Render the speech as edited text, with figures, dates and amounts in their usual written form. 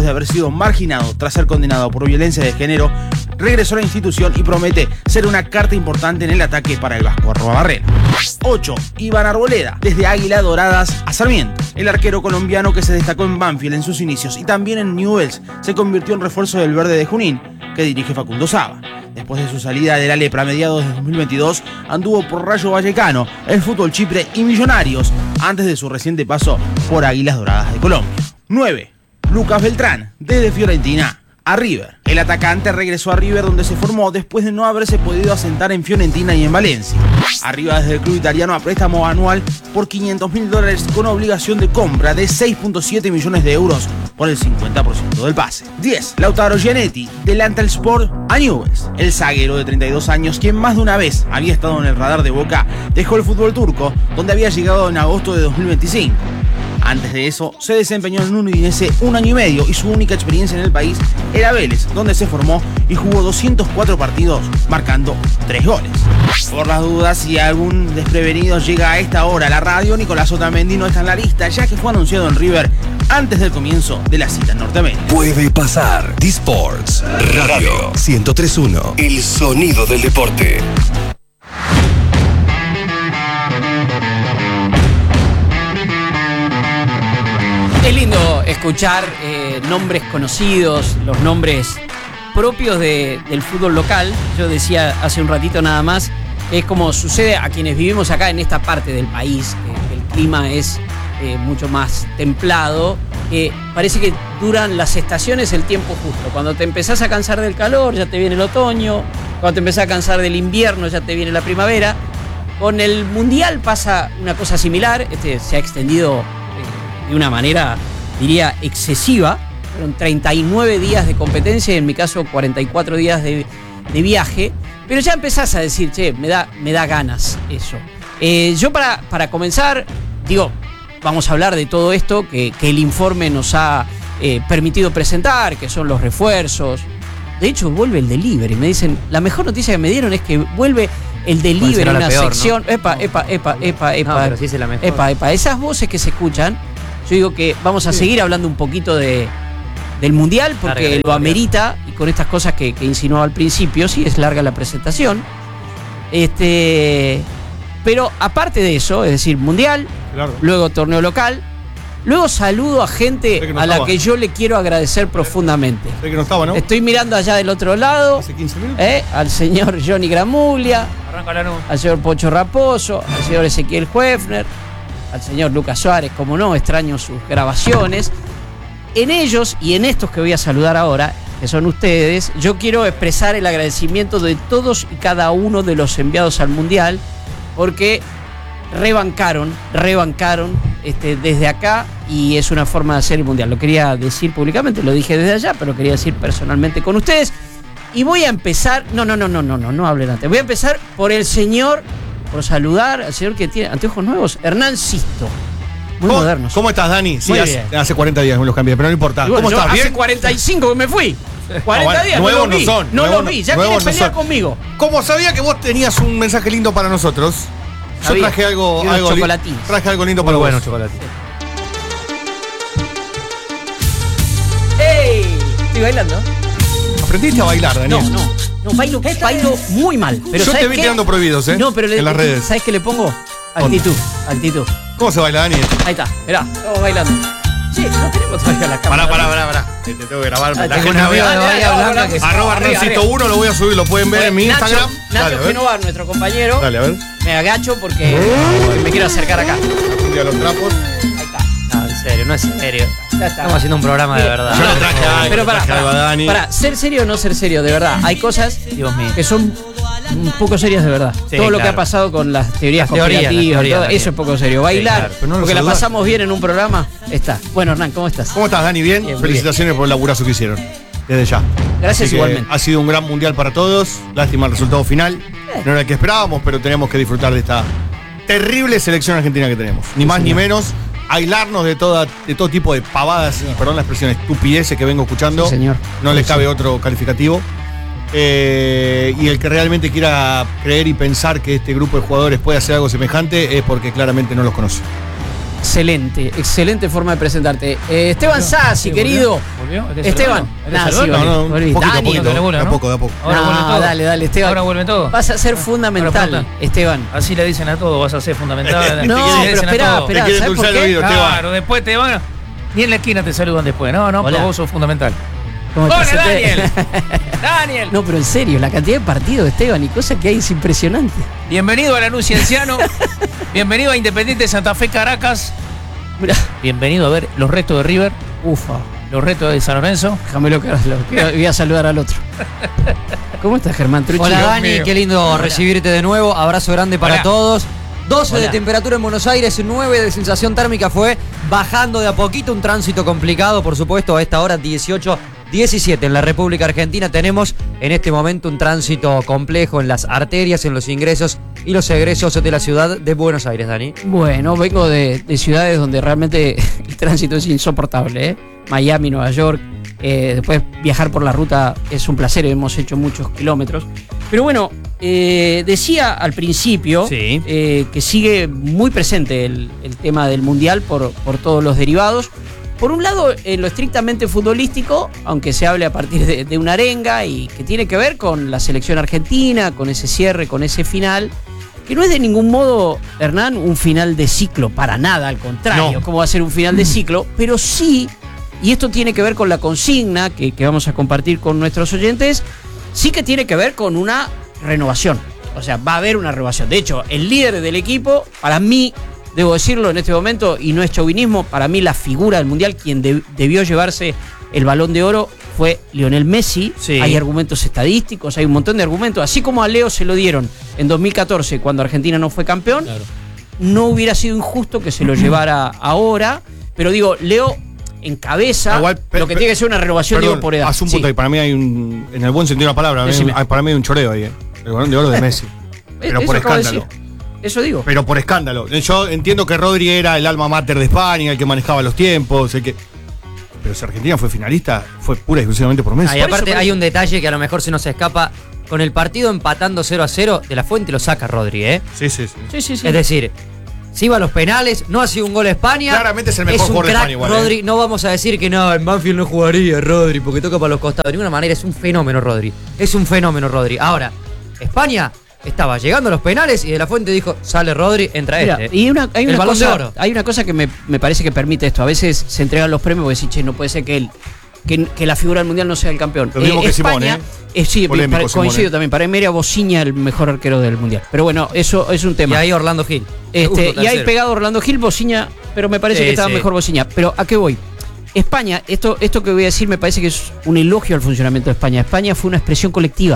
de haber sido marginado tras ser condenado por violencia de género, regresó a la institución y promete ser una carta importante en el ataque para el Vasco Arruabarrena. 8. Iván Arboleda, desde Águila Doradas a Sarmiento. El arquero colombiano que se destacó en Banfield en sus inicios y también en Newell's se convirtió en refuerzo del Verde de Junín, que dirige Facundo Saba. Después de su salida de la lepra a mediados de 2022, anduvo por Rayo Vallecano, el Fútbol Chipre y Millonarios, antes de su reciente paso por Águilas Doradas de Colombia. 9. Lucas Beltrán, desde Fiorentina a River. El atacante regresó a River, donde se formó después de no haberse podido asentar en Fiorentina y en Valencia. Arriba desde el club italiano a préstamo anual por $500.000 con obligación de compra de 6.7 millones de euros por el 50% del pase. 10. Lautaro Gianetti, del Antalyaspor a Newell's. El zaguero de 32 años, quien más de una vez había estado en el radar de Boca, dejó el fútbol turco, donde había llegado en agosto de 2025. Antes de eso, se desempeñó en un Udinese 1 año y medio y su única experiencia en el país era Vélez, donde se formó y jugó 204 partidos, marcando 3 goles. Por las dudas, si algún desprevenido llega a esta hora a la radio, Nicolás Otamendi no está en la lista, ya que fue anunciado en River antes del comienzo de la cita en Norteamérica. Puede pasar. D-Sports Radio 103.1. El sonido del deporte. Es lindo escuchar nombres conocidos, los nombres propios del fútbol local. Yo decía hace un ratito nada más, es como sucede a quienes vivimos acá en esta parte del país, que el clima es mucho más templado. Parece que duran las estaciones el tiempo justo. Cuando te empezás a cansar del calor, ya te viene el otoño. Cuando te empezás a cansar del invierno, ya te viene la primavera. Con el Mundial pasa una cosa similar. Se ha extendido de una manera, diría, excesiva. Fueron 39 días de competencia y en mi caso 44 días de viaje. Pero ya empezás a decir, che, me da ganas eso. Yo para comenzar, digo, vamos a hablar de todo esto que el informe nos ha permitido presentar, que son los refuerzos. De hecho, vuelve el delivery. Me dicen, la mejor noticia que me dieron es que vuelve el delivery en una peor, sección. ¿No? Epa. No, pero sí es la mejor. Epa. Esas voces que se escuchan, yo digo que vamos a seguir hablando un poquito del Mundial, porque lo amerita, y con estas cosas que insinuaba al principio, sí es larga la presentación. Pero aparte de eso, es decir, Mundial, claro, luego torneo local, luego saludo a gente a la que yo le quiero agradecer profundamente. Que no estaba, ¿no? Estoy mirando allá del otro lado, hace 15 minutos, al señor Johnny Gramuglia, al señor Pocho Raposo, al señor Ezequiel Huefner, al señor Lucas Suárez, como no, extraño sus grabaciones. En ellos y en estos que voy a saludar ahora, que son ustedes, yo quiero expresar el agradecimiento de todos y cada uno de los enviados al Mundial, porque rebancaron desde acá, y es una forma de hacer el Mundial. Lo quería decir públicamente, lo dije desde allá, pero lo quería decir personalmente con ustedes. Y voy a empezar, no hablen antes. Voy a empezar por saludar al señor que tiene anteojos nuevos, Hernán Sisto. Muy modernos. ¿Cómo estás, Dani? Sí, hace 40 días me los cambié, pero no importa. Bueno, ¿Cómo estás? ¿Bien? Hace 45 que me fui. 40 días, nuevos no son. No los vi, ya quieren pelear conmigo. Como sabía que vos tenías un mensaje lindo para nosotros, yo traje algo lindo para vos. Bueno, chocolatín. ¡Ey! Estoy bailando. ¿Aprendiste a bailar, Daniel? No, bailo muy mal. Pero yo te vi tirando prohibidos, No, pero en las redes. ¿Sabes qué le pongo? Actitud. ¿Cómo se baila, Daniel? Ahí está, mirá, estamos bailando. Sí, no tenemos todavía la cámara. Pará. Te tengo que grabar. Arroba Hernán1, lo voy a subir, lo pueden ver en mi Instagram. Nacho Genovar, nuestro compañero. Dale, a ver. Me agacho porque me quiero acercar acá. A los trapos. Ahí está. No, en serio, no es serio. Estamos haciendo un programa de verdad. Yo le traje a pero para ser serio o no ser serio, de verdad. Hay cosas que son un poco serias de verdad. Sí, todo lo que ha pasado con las teorías conspirativas, eso es poco serio. Bailar, porque la pasamos bien en un programa, está. Bueno, Hernán, ¿cómo estás? ¿Cómo estás, Dani? Bien. Felicitaciones por el laburazo que hicieron. Desde ya. Gracias igualmente. Ha sido un gran Mundial para todos. Lástima el resultado final. No era el que esperábamos, pero teníamos que disfrutar de esta terrible selección argentina que tenemos. Ni más ni menos. Aislarnos de todo tipo de pavadas, perdón la expresión, estupideces que vengo escuchando. Sí, señor. No les cabe otro calificativo. Y el que realmente quiera creer y pensar que este grupo de jugadores puede hacer algo semejante es porque claramente no los conoce. Excelente forma de presentarte. Esteban Sassi, querido. ¿Volvió? Esteban. Nada, sí, No, volví. un poquito, Dani. poquito, laburo, de a ¿no? poco, de a poco. Ahora vuelve todo. Dale, Esteban. Ahora vuelve todo. Vas a ser fundamental, Ahora, Esteban. Así le dicen a todo, vas a ser fundamental. No, Le pero dicen a esperá, todo. Te quieren ¿sabes por endulzar el qué? oído, Esteban. Claro, después te van. Ni en la esquina te saludan después. No, Hola. pero vos sos fundamental. ¿Cómo ¡Hola, estás, Daniel! Esteban? ¡Daniel! No, pero en serio, la cantidad de partidos de Esteban y cosas que hay es impresionante. Bienvenido a Lanús Cienciano. Bienvenido a Independiente Santa Fe Caracas. Mirá, Bienvenido a ver los restos de River, ufa. los restos de San Lorenzo. Déjamelo que voy a saludar al otro. ¿Cómo estás, Germán Trucci? Hola Dios Dani, mío. qué lindo recibirte de nuevo. Abrazo grande para Hola. todos. 12 de Hola. temperatura en Buenos Aires, 9 de sensación térmica, fue bajando de a poquito, un tránsito complicado, por supuesto, a esta hora 18:17 en la República Argentina tenemos en este momento un tránsito complejo en las arterias, en los ingresos y los egresos de la ciudad de Buenos Aires, Dani. Bueno, vengo de ciudades donde realmente el tránsito es insoportable, ¿eh? Miami, Nueva York. Después viajar por la ruta es un placer, hemos hecho muchos kilómetros. Pero bueno, decía al principio Sí. que sigue muy presente el tema del Mundial por todos los derivados. Por un lado, en lo estrictamente futbolístico, aunque se hable a partir de una arenga y que tiene que ver con la selección argentina, con ese cierre, con ese final, que no es de ningún modo, Hernán, un final de ciclo, para nada, al contrario, No. ¿cómo va a ser un final de ciclo? Pero sí, y esto tiene que ver con la consigna que vamos a compartir con nuestros oyentes, sí que tiene que ver con una renovación. O sea, va a haber una renovación. De hecho, el líder del equipo, para mí, debo decirlo en este momento, y no es chauvinismo, para mí la figura del Mundial, quien debió llevarse el Balón de Oro, fue Lionel Messi. Sí. Hay argumentos estadísticos, hay un montón de argumentos. Así como a Leo se lo dieron en 2014, cuando Argentina no fue campeón, no hubiera sido injusto que se lo llevara ahora. Pero digo, Leo encabeza Igual, lo que tiene que ser una renovación, Perdón, digo, por edad. haz un Sí. punto ahí. Para mí hay un. En el buen sentido de la palabra, Decime. para mí hay un choreo ahí. El Balón de Oro de Messi. Pero Eso por acabo de escándalo. decir. Eso digo. Pero por escándalo. Yo entiendo que Rodri era el alma mater de España, el que manejaba los tiempos, el que. Pero si Argentina fue finalista, fue pura y exclusivamente por Messi. Y aparte hay un detalle que a lo mejor se nos escapa. Con el partido empatando 0-0, de la Fuente lo saca Rodri, ¿eh? Sí, sí, sí. Sí, sí, sí. Es decir, si iba a los penales, no ha sido un gol a España. Claramente es el mejor un jugador de crack, España igual, Rodri. No vamos a decir que no, en Banfield no jugaría Rodri porque toca para los costados. De ninguna manera, es un fenómeno Rodri. Es un fenómeno Rodri. Ahora, España estaba llegando a los penales y de la Fuente dijo, sale Rodri, entra Mira, este. y hay El una Balón de cosa, Oro. hay una cosa que me parece que permite esto. A veces se entregan los premios porque decís, che, no puede ser que la figura del Mundial no sea el campeón. Lo mismo que España, Simone, sí, Polémico, coincido Simone. también. Para mí era Bociña el mejor arquero del Mundial. Pero bueno, eso es un Y tema. ahí Orlando Gil. Y hay tercero. pegado Orlando Gil, Bociña, pero me parece Sí, que estaba sí. mejor Bociña. Pero ¿a qué voy? España, esto que voy a decir me parece que es un elogio al funcionamiento de España. España fue una expresión colectiva.